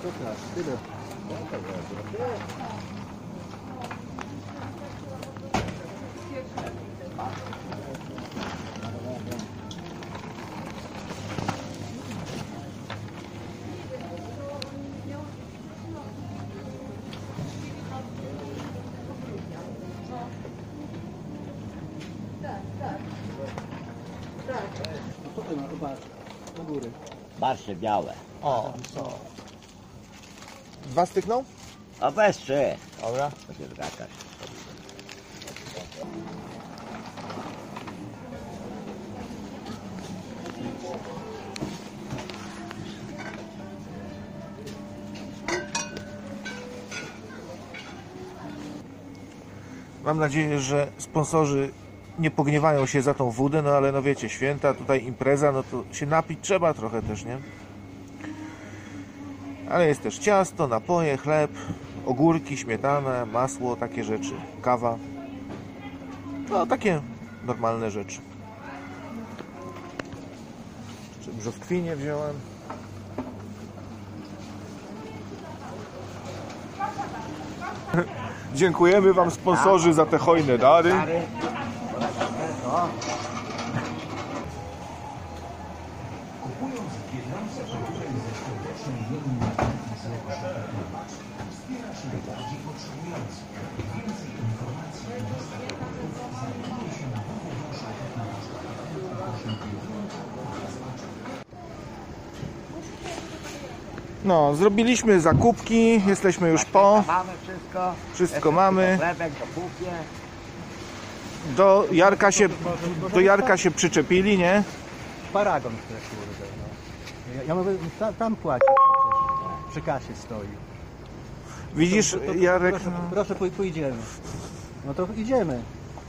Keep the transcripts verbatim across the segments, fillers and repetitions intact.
to tak, tyle. Do góry. Barsze białe. O, co? Dwa stykną? A bez trzy. Dobra. To się zgadzać. Mam nadzieję, że sponsorzy nie pogniewają się za tą wódę, no ale no wiecie, święta, tutaj impreza, no to się napić trzeba trochę też, nie? Ale jest też ciasto, napoje, chleb, ogórki, śmietana, masło, takie rzeczy, kawa. No takie normalne rzeczy. Jeszcze brzoskwinie wziąłem. Dziękujemy Wam, sponsorzy, za te hojne dary. Kupując w Biedronce produkt ze świątecznej jeli marki z Legoszaka, wspierasz najbardziej potrzebujących. Więcej informacji i lista produktów znajduje się na www.szakach na No, zrobiliśmy zakupki, jesteśmy już po. Mamy wszystko. Wszystko mamy. Chlebek do kupie. Do Jarka się, do Jarka się przyczepili, nie? Paragon też kurde, no. Ja, ja mówię, tam, tam płaci przecież. Przy kasie stoi. Widzisz, To- to- to- Jarek, Proszę, no, proszę pój- pójdziemy. No to idziemy.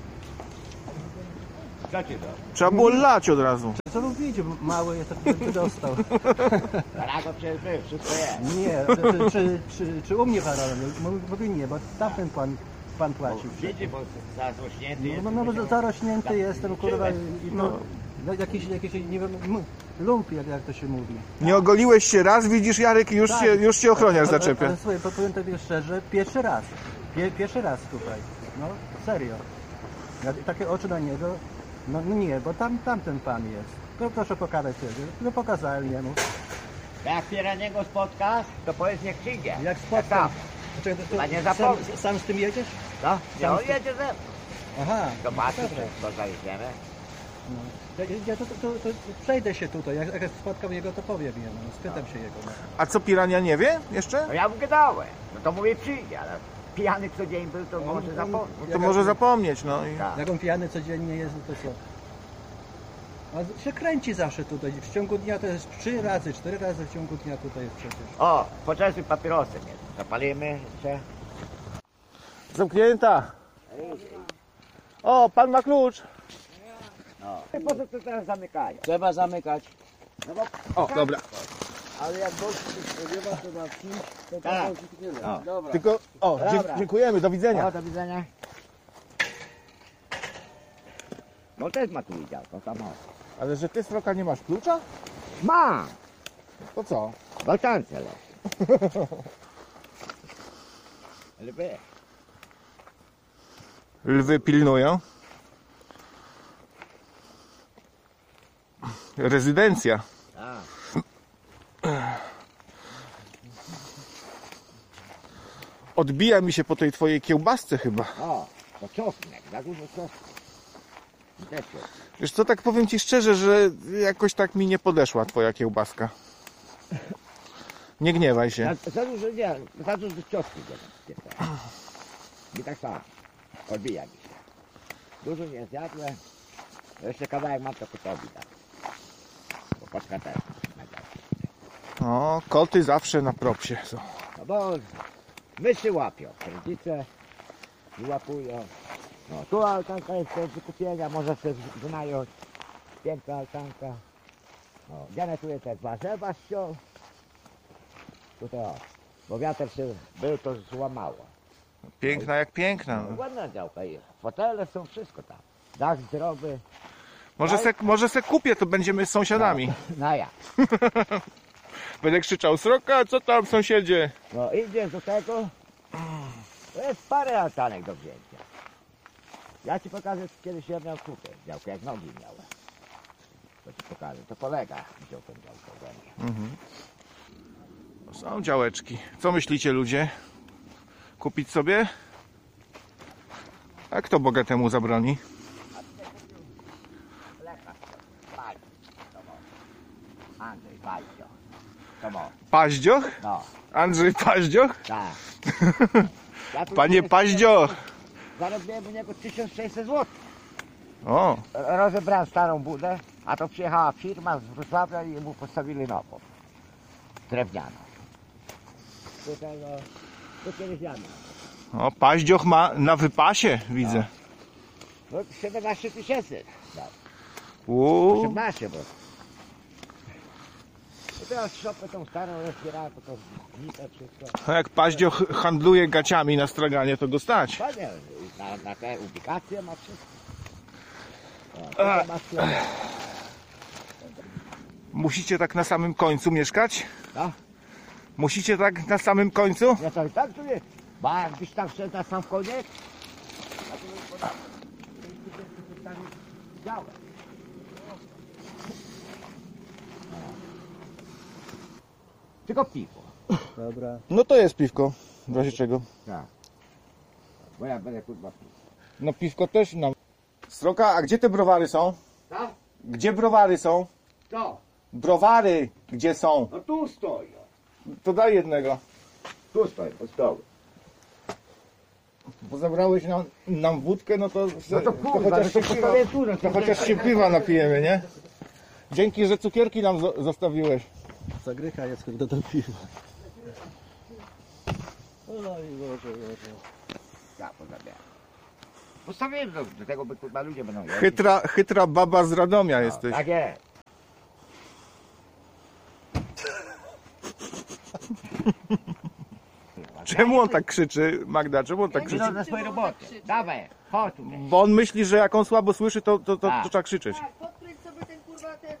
Co ci to? trzeba było lać od razu. Co wy widzicie, mały jest, to by dostał. Paragon przecież był, wszystko jest. Nie, czy, czy, czy, czy u mnie paragon? Mówię nie, bo tamten pan, pan płacił. Widzi, bo zarośnięty jest. No, no bo zarośnięty jestem, kurwa, i no, no, jakiś, jakiś, nie wiem, m- lump, jak, jak to się mówi. Nie ogoliłeś się raz, widzisz, Jarek, i już, Tak. się, już cię ochroniarz Ale- zaczepia. Ale słuchaj, powiem tobie szczerze, pierwszy raz. Pie, pierwszy raz tutaj. No, serio. Ja, takie oczy na niego, no, no nie, bo tam, tamten pan jest. No proszę pokazać sobie. No pokazałem jemu. Jak Pieraniego spotkasz, to powiedz, niech przyjdzie. Jak Tak, spotkam. Czekaj, to- to A nie sam, zapomnij. sam z tym jedziesz? no, Sam no z- jedzie ze mną. Aha. Zobaczysz, dobra. co zajedziemy. No. Ja, ja to, to, to, to przejdę się tutaj, jak, jak spotkam jego, to powiem jemu, no, spytam się jego. No. A co, Pirania nie wie jeszcze? No ja mu gadałem. No to mówię, przyjdzie, ale pijany co dzień był, to On- może on- zapomnieć. To Jak- może zapomnieć, no i... Tak. Jak on pijany codziennie jest, no to co? A się kręci zawsze tutaj, w ciągu dnia to jest trzy razy, cztery razy w ciągu dnia tutaj jest przecież. O, poczęstuj papierosem jest. Zapalimy jeszcze. Zamknięta. O, pan ma klucz. No. Po co to teraz zamykają? Trzeba zamykać. No bo, O, dobra. Ale jak gość się spodziewa, to ma wciąż, to Tak. tak. Tyle. O. Dobra. Tylko, o, dzie Dobra. dziękujemy, do widzenia. no, do widzenia. No też ma tu widziałko, tam o. Ale że ty, Sroka, nie masz klucza? Ma! To co? W altance leży. Lwy. Lwy pilnują. Rezydencja. A, Odbija mi się po tej twojej kiełbasce chyba. o, to czosnek, za dużo czosnku. Też jest. Wiesz co, tak powiem ci szczerze, że jakoś tak mi nie podeszła twoja kiełbaska. Nie gniewaj się. Za, za dużo nie, za dużo czosnku jest. I tak samo. Odbija mi się. Dużo nie zjadłem. Jeszcze kawałek mam, to kotowi dam. Bo paczka też. O, koty zawsze na propsie są. No bo myszy łapią, rodzice wyłapują. No tu altanka jest do wykupienia, może sobie wynająć. Piękna altanka. No, Dzianek tu jest te dwa drzewa ściął. Tutaj o, bo wiatr się był, to złamało. Piękna jak piękna. No, ładna działka jest. Fotele są, wszystko tam. Dach zdrowy. Może se, może se kupię, to będziemy z sąsiadami. No ja. Będę krzyczał, sroka, co tam sąsiedzie? No idziesz do tego, to jest parę altanek do wzięcia. Ja ci pokażę, kiedyś ja miał kupę, działkę jak nogi miałem. To ci pokażę, to kolega wziął tę działkę ode mnie. Są działeczki. Co myślicie, ludzie? Kupić sobie? A kto bogatemu zabroni? Lekarz, Paź, to może. Andrzej Paździo, to może. Paździoch? No, Andrzej Paździoch? tak. Ja tu Panie dzisiaj Paździoch! zarobiłem u niego tysiąc sześćset złotych. O, Rozebrałem starą budę, a to przyjechała firma z Wrocławia i mu postawili nową. Drewnianą. Tutaj no, to kiedyś ja miałem. o, Paździoch ma na wypasie, widzę. No siedemnaście tysięcy. Uuu, osiemnaście, bo... No teraz szopę tą starą rozbierałem, to to zgnite wszystko. a jak Paździoch handluje gaciami na straganie, to go stać. Panie, na, na te ubikacje ma wszystko. O, to ma sklepy. Musicie tak na samym końcu mieszkać? No, Musicie tak na samym końcu? ja to i tak tu nie... Bo jakbyś tam wszedł na sam koniec, a to już po... Działek. Tylko piwo. Dobra. No to jest piwko, w razie czego. Tak. Bo ja będę kurwa pił. No piwko też nam. Sroka, a gdzie te browary są? Tak? Gdzie browary są? To. Browary gdzie są? No tu stoi. To daj jednego. Tu stoi, pod stołem. Bo zabrałeś nam, nam wódkę, no to, No to to, kurwa, chociaż, no się to piwa, postawię tu, no to to chociaż się piwa napijemy, nie? Dzięki, że cukierki nam zo- zostawiłeś. Zagrycha jest kurde do piwa. Oj Boże, Boże. Ja pozabieram. Postawiłem do, do tego, by kurwa ludzie będą jeździć. Chytra, chytra baba z Radomia jesteś. Tak jest. Czemu on tak krzyczy, Magda? Czemu on tak Idą krzyczy? do swojej roboty. Dawaj, chodź tu. Bo on myśli, że jak on słabo słyszy, to, to, to, Tak. to trzeba krzyczeć. Podkręć sobie ten kurwa ten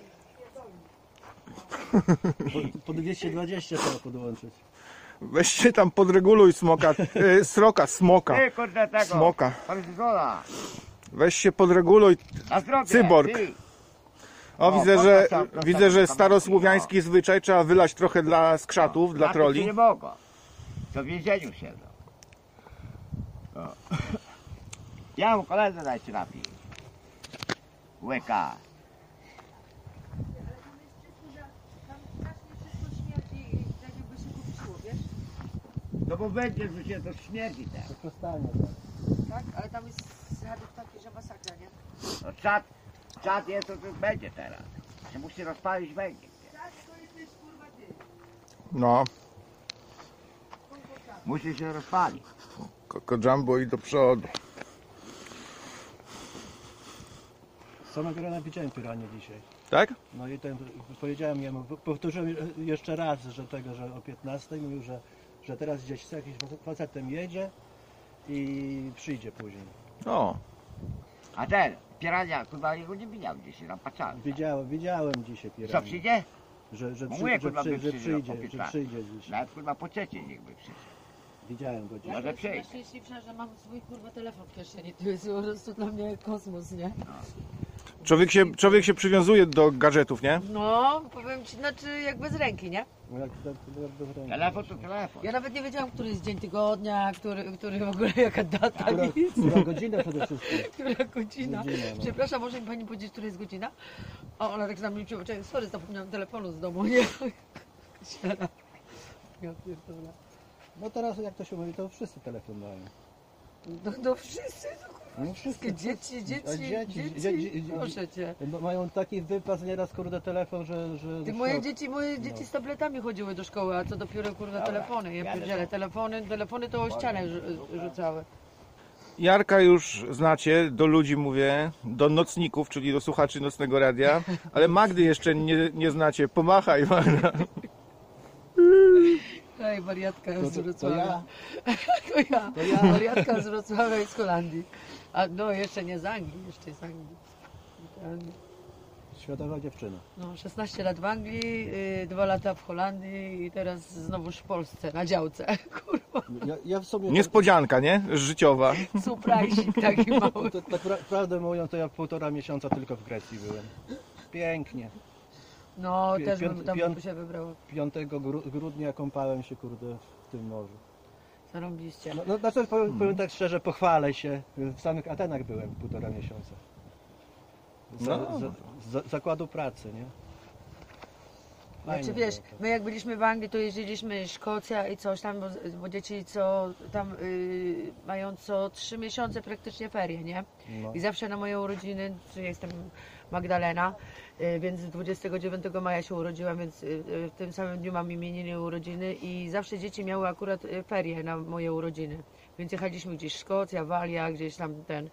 Po, po dwieście dwadzieścia trzeba podłączyć. Weźcie tam podreguluj smoka, e, sroka, smoka, Ty kurde tego. smoka. Parzygola. Weź się podreguluj. Na zdrowie. Cyborg. Ty. O, O, widzę, że, proszę, proszę, widzę, że proszę, starosłowiański zwyczaj trzeba wylać trochę dla skrzatów, dla Na to troli. ci nie mogą. To w więzieniu siedzą. O. Ja mu koledze dajcie napij. Łyka. No bo będzie, że się to śmierdzi teraz. To przestanie. tak? Ale tam jest zaduk taki, że masakra, nie? No czad, czad jest, to, to będzie teraz. Się musi rozpalić węgiel. Tak, to jest kurwa ty. No, Musi się rozpalić. Coco Jumbo i do przodu. Samego rana widziałem piranie dzisiaj. Tak? No i ten, powiedziałem jemu, powtórzyłem jeszcze raz, że tego, że o piętnastej mówił, że, że teraz gdzieś z jakimś facetem jedzie i przyjdzie później. O, A ten, pirania, kurwa, jego nie widział gdzieś, tam patrzałem. Widziałem, widziałem dzisiaj Co, piranie. przyjdzie? Że, że, No przy, mówię, że, kurwa, przy, by że przyjdzie, przyjdzie, po że Piotra. przyjdzie dzisiaj. Nawet kurwa po trzeciej niechby przyjdzie. Widziałem go dzisiaj. Może przyjdzie. Najszczęśliwsza, że mam swój kurwa telefon w kieszeni. To jest po prostu dla mnie kosmos, nie? człowiek się, człowiek się przywiązuje do gadżetów, nie? No, powiem ci, znaczy jak bez ręki, nie? No jak, jak, jak bez ręki. Telefon to telefon. Ja nawet nie wiedziałam, który jest dzień tygodnia, który, który w ogóle, jaka data, Która, nic. która godzina przede wszystkim. Która godzina. Godzina, no. Przepraszam, może mi pani powiedzieć, która jest godzina? O, ona tak samo mi przypoczęła. Sorry, zapomniałam telefonu z domu, nie? Siara. Ja pierdolę. No teraz jak to się mówi, to wszyscy telefon mają. No, no wszyscy, no kurwa, No wszystkie dzieci, dzieci, A dzieci, dzieci, dzie- dzie- dzie- proszę cię. No, mają taki wypas nieraz kurde telefon, że... że Ty, że moje szok. dzieci, moje dzieci z tabletami chodziły do szkoły, a co dopiero kurwa telefony, ja pierdzielę, telefony, telefony to o ścianę rzu- rzucały. Jarka już znacie, do ludzi mówię, do nocników, czyli do słuchaczy Nocnego Radia, ale Magdy jeszcze nie, nie znacie. Pomachaj, Magda. Hej, wariatka To- z to- to Wrocławia. ja? To ja, To ja. wariatka z Wrocławia i z Holandii. A no, jeszcze nie z Anglii, jeszcze z Anglii. Z Anglii. Światowa dziewczyna. No, szesnaście lat w Anglii, yy, dwa lata w Holandii i teraz znowuż w Polsce, na działce. Kurwa, Ja, ja w sumie... Niespodzianka, nie? Życiowa. surprise taki mały. To, tak pra, prawdę mówiąc, to ja półtora miesiąca tylko w Grecji byłem. Pięknie. No, Pi- też bym piąt- tam piąt- się wybrało. piątego gru- grudnia kąpałem się, kurde, w tym morzu. Zarąbiście. No, no znaczy, powiem, powiem tak szczerze, pochwalę się. W samych Atenach byłem półtora miesiąca. Za, No. za, za, zakładu pracy, nie? Fajnie Znaczy wiesz, było to. my jak byliśmy w Anglii, to jeździliśmy Szkocja i coś tam, bo, bo dzieci co tam y, mają co trzy miesiące praktycznie ferie, nie? No. I zawsze na moje urodziny, czy jestem Magdalena, y, więc dwudziestego dziewiątego maja się urodziłam, więc y, y, w tym samym dniu mam imieniny i urodziny i zawsze dzieci miały akurat y, ferie na moje urodziny. Więc jechaliśmy gdzieś Szkocja, Walia, gdzieś tam ten...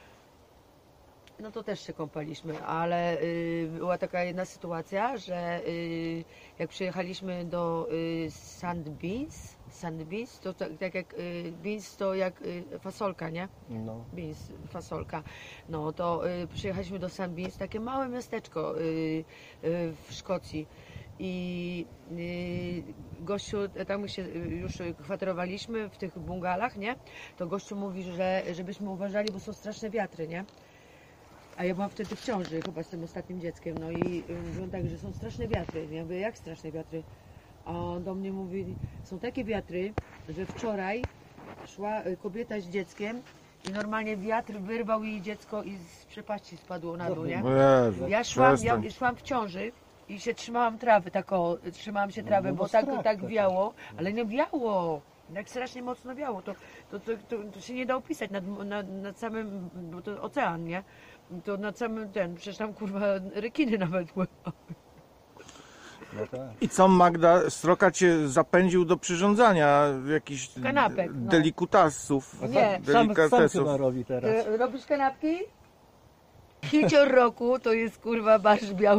No to też się kąpaliśmy, ale y, była taka jedna sytuacja, że y, jak przyjechaliśmy do y, Sand Beans, Sand Beans, to tak, tak jak y, beans to jak y, fasolka, nie? No. Beans, fasolka. No to y, przyjechaliśmy do Sand Beans, takie małe miasteczko y, y, w Szkocji. I y, gościu, tam się już kwaterowaliśmy w tych bungalach, nie? To gościu mówi, że żebyśmy uważali, bo są straszne wiatry, nie? A ja byłam wtedy w ciąży, chyba z tym ostatnim dzieckiem, no i y, mówią tak, że są straszne wiatry. Ja mówię, jak straszne wiatry? A on do mnie mówi, są takie wiatry, że wczoraj szła y, kobieta z dzieckiem i normalnie wiatr wyrwał jej dziecko i z przepaści spadło na dół, nie? Jezu, Ja szłam, ja przestań. szłam w ciąży i się trzymałam trawy, tak o, trzymałam się trawy, no bo bo tak, strach tak taki. wiało, ale nie wiało. Jak strasznie mocno wiało, to, to, to, to, to się nie da opisać nad, nad, nad samym, bo to ocean, nie? To nad samym ten, przecież tam kurwa rekiny nawet były. No tak. I co, Magda, Sroka cię zapędził do przyrządzania jakichś Kanapek, no. delikutasów, Nie. Sam, sam delikatesów. chyba robi teraz. Ty robisz kanapki? Kicior roku to jest kurwa barsz biały.